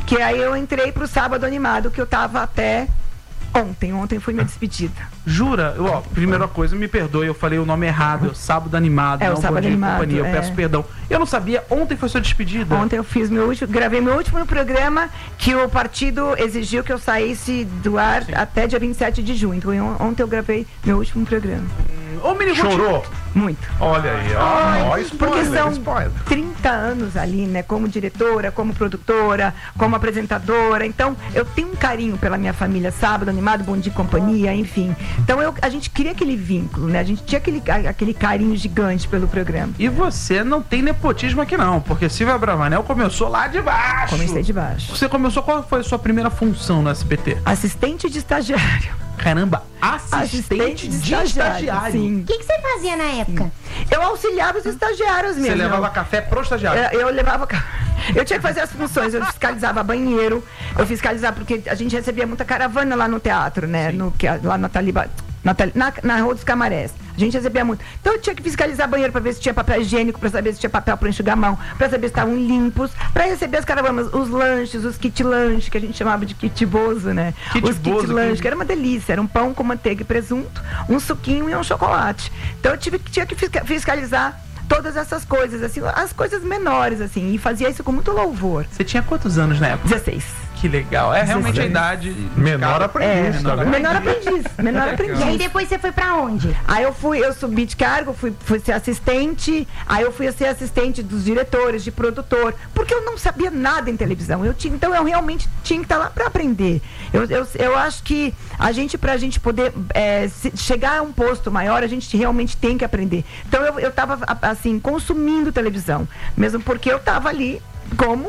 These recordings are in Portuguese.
Que aí eu entrei pro Sábado Animado, que eu tava até ontem foi minha despedida. Jura? Primeira coisa, me perdoe, eu falei o nome errado, é Sábado Animado, não o Sábado Animado, Companhia, eu peço perdão. Eu não sabia, ontem foi sua despedida. Ontem eu gravei meu último programa, que o partido exigiu que eu saísse do ar até dia 27 de junho. Então ontem eu gravei meu último programa. Chorou? Muito. Olha aí, porque são 30 anos ali, né? Como diretora, como produtora, como apresentadora. Então, eu tenho um carinho pela minha família. Sábado Animado, Bom Dia e Companhia, enfim. Então, a gente cria aquele vínculo, né? A gente tinha aquele carinho gigante pelo programa. E você não tem nepotismo aqui não, porque Silvia Abravanel começou lá de baixo. Comecei de baixo. Você começou, qual foi a sua primeira função no SBT? Assistente de estagiário. Caramba, assistente de estagiário. Sim. O que você fazia na época? Eu auxiliava os estagiários mesmo. Você levava café pro estagiário? Eu levava café. Eu tinha que fazer as funções, eu fiscalizava banheiro, eu fiscalizava, porque a gente recebia muita caravana lá no teatro, né? Lá na Taliba. Na Rua dos Camarés. A gente recebia muito. Então eu tinha que fiscalizar banheiro para ver se tinha papel higiênico, para saber se tinha papel para enxugar a mão, para saber se estavam limpos, para receber as caravanas, os lanches, os kit lanche, que a gente chamava de kit bozo, né? Os kit lanche, que era uma delícia, era um pão com manteiga e presunto, um suquinho e um chocolate. Então eu tinha que fiscalizar todas essas coisas, assim, as coisas menores, assim, e fazia isso com muito louvor. Você tinha quantos anos na época? 16. Que legal, realmente a idade... Menor aprendiz, menor aprendiz. E aí depois você foi pra onde? Aí eu subi de cargo, fui ser assistente, aí eu fui ser assistente dos diretores, de produtor, porque eu não sabia nada em televisão, então eu realmente tinha que estar lá pra aprender. Eu acho que pra gente poder chegar a um posto maior, a gente realmente tem que aprender. Então eu tava, assim, consumindo televisão, mesmo porque eu tava ali como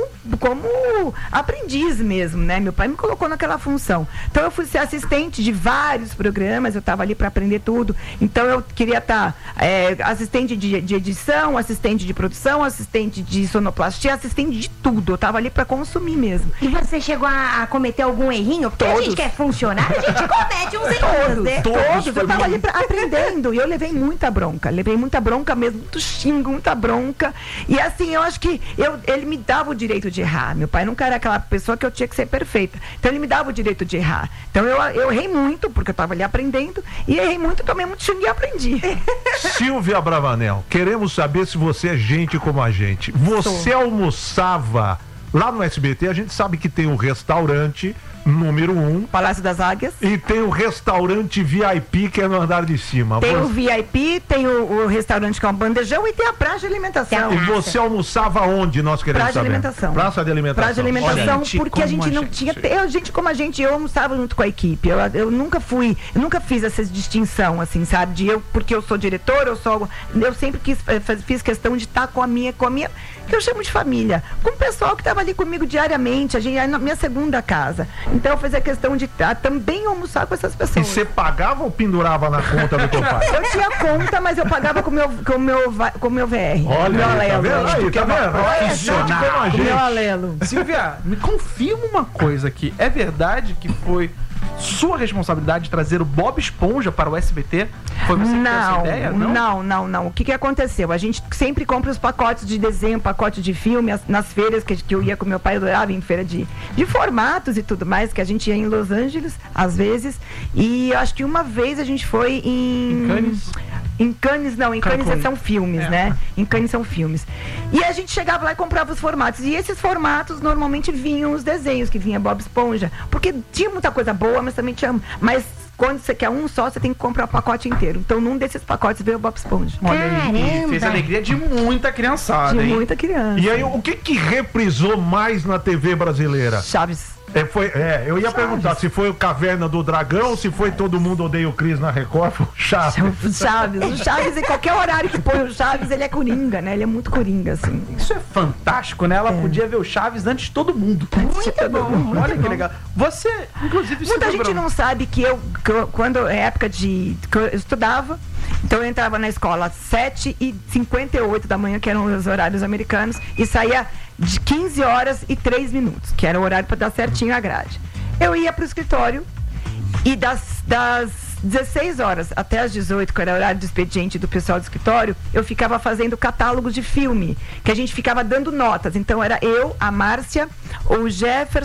aprendiz mesmo, né? Meu pai me colocou naquela função. Então eu fui ser assistente de vários programas, eu estava ali para aprender tudo. Então eu queria estar assistente de edição, assistente de produção, assistente de sonoplastia, assistente de tudo. Eu estava ali para consumir mesmo. E você chegou a cometer algum errinho? Porque a gente quer funcionar, a gente comete uns erros, né? Todos. Eu estava ali aprendendo e eu levei muita bronca mesmo, muito xingo, muita bronca. E assim, eu acho que ele me dava o direito de errar. Meu pai nunca era aquela pessoa que eu tinha que ser perfeita. Então ele me dava o direito de errar. Então eu errei muito, porque eu estava ali aprendendo, e errei muito, tomei muito xingo e aprendi. Silvia Abravanel, queremos saber se você é gente como a gente. Você almoçava lá no SBT, a gente sabe que tem o restaurante número 1, Palácio das Águias, e tem o restaurante VIP, que é no andar de cima. Tem o VIP, tem o restaurante que é um bandejão, e tem a praça de alimentação. E você alçava onde, nós queremos saber? Praça de alimentação. Praça de alimentação, porque a gente não tinha... gente como a gente, eu almoçava junto com a equipe. Eu nunca fiz essa distinção, assim, sabe? Porque eu sou diretora, eu sempre fiz questão de estar com a minha, que eu chamo de família, com o pessoal que estava ali comigo diariamente, na minha segunda casa. Então eu fazia questão de também almoçar com essas pessoas. E você pagava ou pendurava na conta do teu pai? Eu tinha conta, mas eu pagava com o meu VR. Olha, meu alelo. Tá vendo? O meu alelo. Silvia, me confirma uma coisa aqui. É verdade que foi sua responsabilidade trazer o Bob Esponja para o SBT? Foi você que teve essa ideia? Não. O que aconteceu? A gente sempre compra os pacotes de desenho, pacote de filme, nas feiras que eu ia com meu pai, eu adorava em feira de formatos e tudo mais, que a gente ia em Los Angeles, às vezes, e eu acho que uma vez a gente foi em Cannes? Em Cannes são filmes, né? Em Cannes são filmes. E a gente chegava lá e comprava os formatos. E esses formatos normalmente vinham os desenhos, que vinha Bob Esponja. Porque tinha muita coisa boa, mas também tinha... Mas quando você quer um só, você tem que comprar o pacote inteiro. Então, num desses pacotes veio o Bob Esponja. Olha aí, fez a alegria de muita criançada, hein? De muita criança. E aí, o que reprisou mais na TV brasileira? Chaves. Eu ia perguntar se foi o Caverna do Dragão, se foi Todo Mundo Odeia o Cris na Record, foi o Chaves. O Chaves, em qualquer horário que põe o Chaves, ele é coringa, né? Ele é muito coringa, assim. Isso é fantástico, né? Ela podia ver o Chaves antes de todo mundo. Muito bom. Olha que legal. Você, inclusive... Muita gente não sabe que quando é época que eu estudava, então eu entrava na escola às 7h58 da manhã, que eram os horários americanos, e saía de 15 horas e 3 minutos, que era o horário para dar certinho a grade. Eu ia para o escritório e das 16 horas até as 18, que era o horário do expediente do pessoal do escritório, eu ficava fazendo catálogos de filme, que a gente ficava dando notas. Então era eu, a Márcia, o Jefferson,